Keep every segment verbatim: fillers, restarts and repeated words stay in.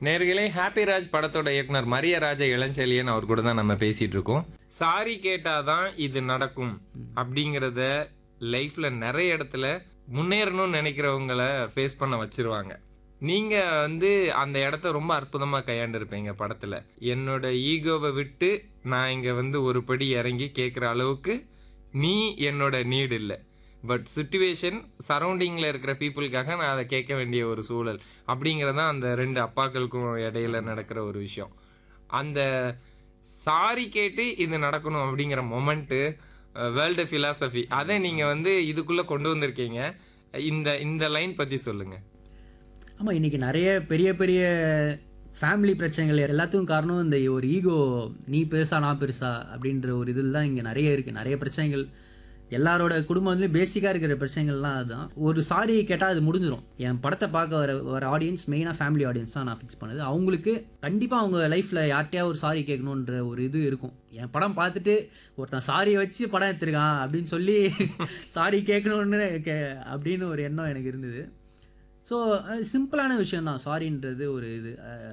நேர்களே, ஹாப்பி ராஜ் படத்தோட இயக்குனர் மரியராஜ இளஞ்செழியன் அவர் கூட தான் நம்ம பேசிட்டு இருக்கோம். சாரி கேட்டாதான் இது நடக்கும் அப்படிங்கிறத லைஃப்ல நிறைய இடத்துல முன்னேறணும்னு நினைக்கிறவங்கள ஃபேஸ் பண்ண வச்சிருவாங்க. நீங்க வந்து அந்த இடத்த ரொம்ப அற்புதமா கையாண்டிருப்பீங்க படத்துல. என்னோட ஈகோவை விட்டு நான் இங்க வந்து ஒரு படி இறங்கி கேட்குற அளவுக்கு நீ என்னோட நீடு இல்லை, பட் சுச்சுவேஷன் சரௌண்டிங்கில் இருக்கிற பீப்புளுக்காக நான் அதை கேட்க வேண்டிய ஒரு சூழல் அப்படிங்கிறதான் அந்த ரெண்டு அப்பாக்களுக்கும் இடையில நடக்கிற ஒரு விஷயம். அந்த சாரி கேட்டு இது நடக்கணும் அப்படிங்கிற மொமெண்ட்டு வேர்ல்டு ஃபிலாசபி அதை நீங்கள் வந்து இதுக்குள்ளே கொண்டு வந்திருக்கீங்க. இந்த இந்த லைன் பற்றி சொல்லுங்கள். ஆமாம், இன்றைக்கி நிறைய பெரிய பெரிய ஃபேமிலி பிரச்சனைகள் எல்லாத்துக்கும் காரணம் இந்த ஒரு ஈகோ, நீ பெருசா நான் பெருசா அப்படின்ற ஒரு இதில் தான் இங்கே நிறைய இருக்குது. நிறைய பிரச்சனைகள் எல்லாரோட குடும்பத்துலேயும் பேசிக்காக இருக்கிற பிரச்சனைகள்லாம் அதுதான். ஒரு சாரி கேட்டால் அது முடிஞ்சிடும். என் படத்தை பார்க்க வர வர ஆடியன்ஸ் மெயினாக ஃபேமிலி ஆடியன்ஸ் தான் நான் ஃபிக்ஸ் பண்ணது. அவங்களுக்கு கண்டிப்பாக அவங்க லைஃப்பில் யார்ட்டையா ஒரு சாரி கேட்கணுன்ற ஒரு இது இருக்கும். என் படம் பார்த்துட்டு ஒருத்தன் சாரி வச்சு படம் எடுத்திருக்கான் அப்படின்னு சொல்லி சாரி கேட்கணுன்னு கே அப்படின்னு ஒரு எண்ணம் எனக்கு இருந்தது. ஸோ சிம்பிளான விஷயந்தான் சாரின்றது. ஒரு இது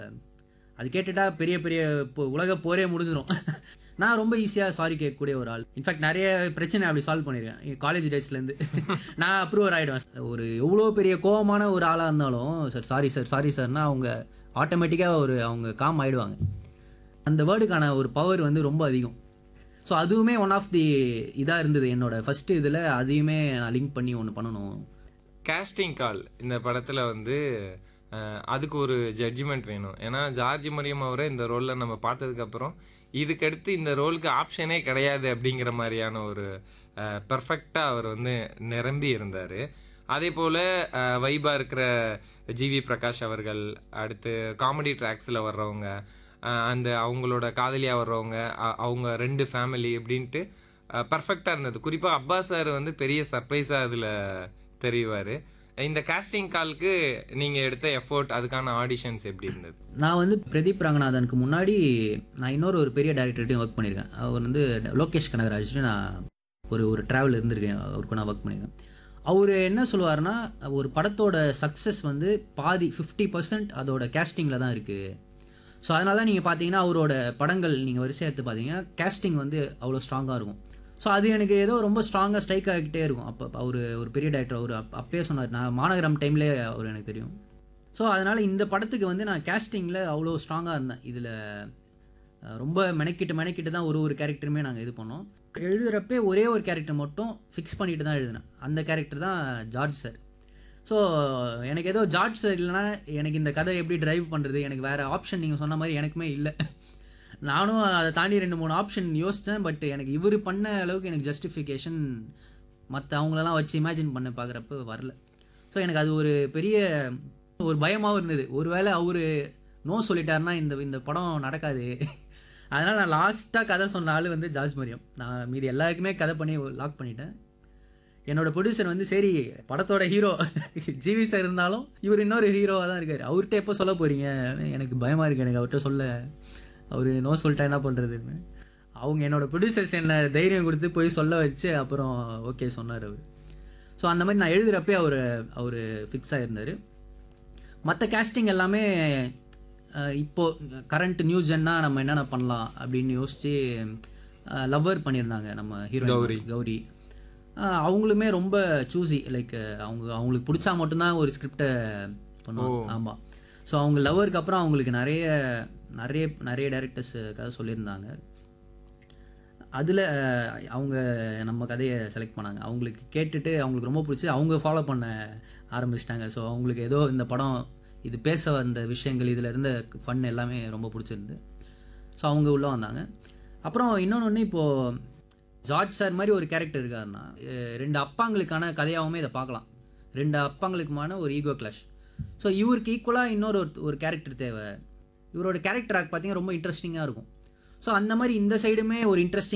அது கேட்டுட்டா பெரிய பெரிய இப்போ உலக போரே முடிஞ்சிடும். நான் ரொம்ப ஈஸியாக சாரி கேட்கக்கூடிய ஒரு ஆள். இன்ஃபேக்ட் நிறைய பிரச்சனை அப்படி சால்வ் பண்ணியிருக்கேன் காலேஜ் டேஸ்லேருந்து. நான் அப்ரூவர் ஆகிடுவேன். ஒரு எவ்வளோ பெரிய கோவமான ஒரு ஆளாக இருந்தாலும் சார் சாரி சார் சாரி சார்னா அவங்க ஆட்டோமேட்டிக்காக ஒரு அவங்க காம் ஆகிடுவாங்க. அந்த வேர்டுக்கான ஒரு பவர் வந்து ரொம்ப அதிகம். ஸோ அதுவுமே ஒன் ஆஃப் தி இதாக இருந்தது என்னோடய ஃபஸ்ட்டு இதில். அதையுமே நான் லிங்க் பண்ணி ஒன்று பண்ணணும். கேஸ்டிங் கால் இந்த படத்தில் வந்து அதுக்கு ஒரு ஜட்ஜ்மெண்ட் வேணும். ஏன்னா ஜார்ஜ் மரியம் அவரை இந்த ரோலில் நம்ம பார்த்ததுக்கப்புறம் இதுக்கடுத்து இந்த ரோலுக்கு ஆப்ஷனே கிடையாது அப்படிங்கிற மாதிரியான ஒரு பெர்ஃபெக்டாக அவர் வந்து நிரம்பி இருந்தார். அதே போல் வைபாக இருக்கிற ஜிவி பிரகாஷ் அவர்கள், அடுத்து காமெடி ட்ராக்ஸில் வர்றவங்க, அந்த அவங்களோட காதலியாக வர்றவங்க, அவங்க ரெண்டு ஃபேமிலி அப்படின்ட்டு பர்ஃபெக்டாக இருந்தது. குறிப்பாக அப்பாஸ் சார் வந்து பெரிய சர்ப்ரைஸாக அதில் தெரிவார். இந்த காஸ்டிங் காலுக்கு நீங்கள் எடுத்த எஃபோர்ட், அதுக்கான ஆடிஷன்ஸ் எப்படி இருந்தது? நான் வந்து பிரதீப் ரங்கநாதனுக்கு முன்னாடி நான் இன்னொரு ஒரு பெரிய டைரக்டர்கிட்டையும் ஒர்க் பண்ணியிருக்கேன். அவர் வந்து லோகேஷ் கனகராஜ்ட்டு நான் ஒரு ஒரு ட்ராவல் இருந்திருக்கேன். அவருக்கு நான் ஒர்க் பண்ணியிருக்கேன். அவர் என்ன சொல்லுவார்னா, ஒரு படத்தோட சக்ஸஸ் வந்து பாதி ஃபிஃப்டி பர்சன்ட் அதோட கேஸ்டிங்கில் தான் இருக்குது. ஸோ அதனால தான் நீங்கள் பார்த்தீங்கன்னா அவரோட படங்கள் நீங்கள் வரிசையாக எடுத்து பார்த்தீங்கன்னா கேஸ்டிங் வந்து அவ்வளோ ஸ்ட்ராங்காக இருக்கும். ஸோ அது எனக்கு ஏதோ ரொம்ப ஸ்ட்ராங்காக ஸ்ட்ரைக் ஆகிக்கிட்டே இருக்கும். அப்போ அவர் ஒரு பெரிய டைரக்டர், அவர் அப் அப்பயே சொன்னார். நான் மாநகரம் டைம்லேயே அவர் எனக்கு தெரியும். ஸோ அதனால் இந்த படத்துக்கு வந்து நான் கேஸ்டிங்கில் அவ்வளோ ஸ்ட்ராங்காக இருந்தேன். இதில் ரொம்ப மெனக்கிட்டு மெனக்கிட்டு தான் ஒரு ஒரு கேரக்டருமே நாங்கள் இது பண்ணோம். எழுதுகிறப்பே ஒரே ஒரு கேரக்டர் மட்டும் ஃபிக்ஸ் பண்ணிட்டு தான் எழுதினேன். அந்த கேரக்டர் தான் ஜார்ஜ் சார். ஸோ எனக்கு ஏதோ ஜார்ஜ் சார் இல்லைனா எனக்கு இந்த கதை எப்படி ட்ரைவ் பண்ணுறது, எனக்கு வேறு ஆப்ஷன் நீங்கள் சொன்ன மாதிரி எனக்குமே இல்லை. நானும் அதை தாண்டி ரெண்டு மூணு ஆப்ஷன் யோசித்தேன். பட் எனக்கு இவர் பண்ண அளவுக்கு எனக்கு ஜஸ்டிஃபிகேஷன் மற்ற அவங்களெல்லாம் வச்சு இமேஜின் பண்ண பார்க்குறப்ப வரல. ஸோ எனக்கு அது ஒரு பெரிய ஒரு பயமாகவும் இருந்தது. ஒருவேளை அவர் நோ சொல்லிட்டாருன்னா இந்த இந்த படம் நடக்காது. அதனால் நான் லாஸ்ட்டாக கதை சொன்ன ஆள் வந்து ஜார்ஜ் மரியம். நான் மீதி எல்லாருக்குமே கதை பண்ணி லாக் பண்ணிட்டேன். என்னோடய ப்ரொடியூசர் வந்து சரி படத்தோட ஹீரோ ஜிவி சார் இருந்தாலும் இவர் இன்னொரு ஹீரோவாக தான் இருக்கார், அவர்கிட்ட எப்போ சொல்ல போகிறீங்க, எனக்கு பயமாக இருக்குது எனக்கு அவர்கிட்ட சொல்ல, அவர் நோ சொல்லிட்டா என்ன பண்ணுறதுன்னு. அவங்க என்னோடய ப்ரொடியூசர்ஸ் என்ன தைரியம் கொடுத்து போய் சொல்ல வச்சு அப்புறம் ஓகே சொன்னார் அவர். ஸோ அந்த மாதிரி நான் எழுதுகிறப்பே அவர் அவர் ஃபிக்ஸாக இருந்தார். மற்ற கேஸ்டிங் எல்லாமே இப்போது கரண்ட் நியூ ஜென்னா நம்ம என்னென்ன பண்ணலாம் அப்படின்னு யோசித்து லவ்வர் பண்ணியிருந்தாங்க நம்ம ஹீரோ கௌரி கௌரி அவங்களுமே ரொம்ப சூஸி. லைக் அவங்க அவங்களுக்கு பிடிச்சா மட்டும்தான் ஒரு ஸ்கிரிப்டை பண்ணுவாங்க. ஆமாம். ஸோ அவங்க லவ்வருக்கு அப்புறம் அவங்களுக்கு நிறைய நிறைய நிறைய டைரக்டர்ஸ் கதை சொல்லியிருந்தாங்க. அதில் அவங்க நம்ம கதையை செலக்ட் பண்ணாங்க. அவங்களுக்கு கேட்டுட்டு அவங்களுக்கு ரொம்ப பிடிச்சி அவங்க ஃபாலோ பண்ண ஆரம்பிச்சிட்டாங்க. ஸோ அவங்களுக்கு ஏதோ இந்த படம் இது பேச வந்த விஷயங்கள், இதில் இருந்த ஃபன் எல்லாமே ரொம்ப பிடிச்சிருந்து ஸோ அவங்க உள்ளே வந்தாங்க. அப்புறம் இன்னொன்று, இப்போது ஜார்ஜ் சார் மாதிரி ஒரு கேரக்டர் இருக்காருன்னா ரெண்டு அப்பாங்களுக்கான கதையாகவுமே இதை பார்க்கலாம். ரெண்டு அப்பாங்களுக்குமான ஒரு ஈகோ கிளாஷ். ஸோ இவருக்கு ஈக்குவலாக இன்னொரு ஒரு கேரக்டர் தேவை. இவரோட கேரக்டராக பார்த்தீங்கன்னா ரொம்ப இன்ட்ரெஸ்டிங்காக இருக்கும். ஸோ அந்த மாதிரி இந்த சைடுமே ஒரு இன்ட்ரெஸ்டிங்